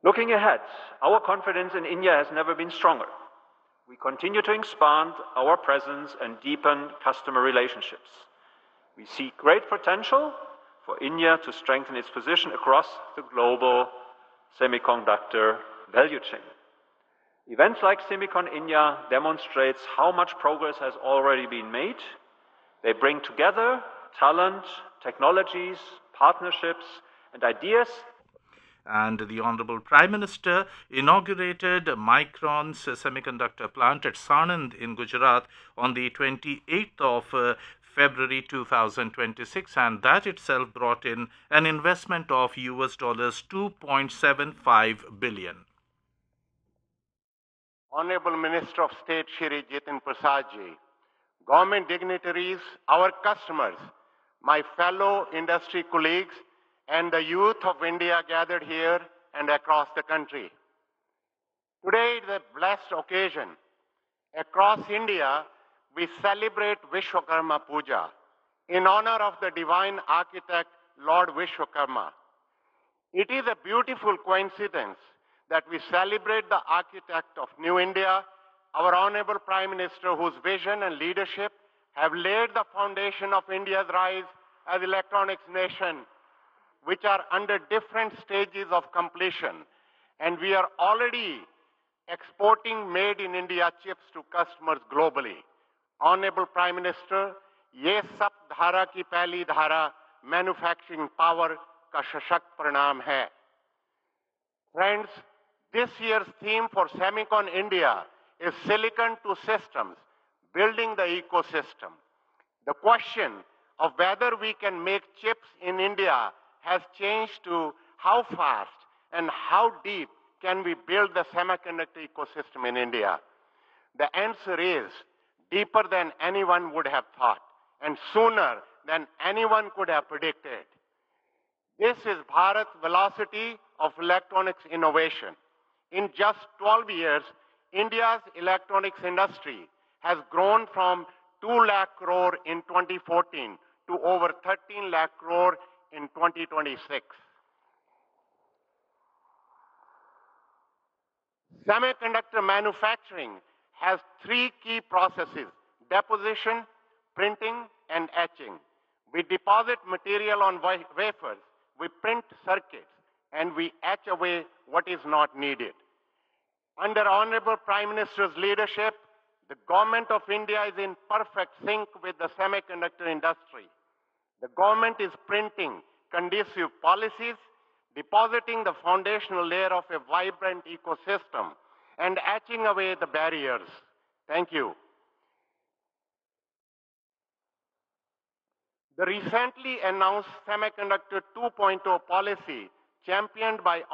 Looking ahead, our confidence in India has never been stronger. We continue to expand our presence and deepen customer relationships. We see great potential for India to strengthen its position across the global semiconductor value chain. Events like Semicon India demonstrates how much progress has already been made. They bring together talent, technologies, partnerships, and ideas. And the Honorable Prime Minister inaugurated Micron's semiconductor plant at Sanand in Gujarat on the 28th of February 2026, and that itself brought in an investment of US dollars 2.75 billion. Honorable Minister of State Shri Jitin Prasad ji, government dignitaries, our customers, my fellow industry colleagues, and the youth of India gathered here and across the country. Today is a blessed occasion. Across India, we celebrate Vishwakarma Puja in honor of the divine architect, Lord Vishwakarma. It is a beautiful coincidence that we celebrate the architect of New India, our Honorable Prime Minister, whose vision and leadership have laid the foundation of India's rise as electronics nation, which are under different stages of completion. And we are already exporting made in India chips to customers globally. Honorable Prime Minister, ये सब धारा की पहली धारा manufacturing power का सशक्त परिणाम है. Friends, this year's theme for Semicon India is Silicon to Systems, building the ecosystem. The question of whether we can make chips in India has changed to how fast and how deep can we build the semiconductor ecosystem in India. The answer is deeper than anyone would have thought and sooner than anyone could have predicted. This is Bharat's velocity of electronics innovation. In just 12 years, India's electronics industry has grown from 2 lakh crore in 2014 to over 13 lakh crore in 2026. Semiconductor manufacturing has 3 key processes: deposition, printing, and etching. We deposit material on wafers, we print circuits, and we etch away what is not needed. Under Honorable Prime Minister's leadership, the Government of India is in perfect sync with the semiconductor industry. The government is printing conducive policies, depositing the foundational layer of a vibrant ecosystem, and etching away the barriers. Thank you. The recently announced Semiconductor 2.0 policy, championed by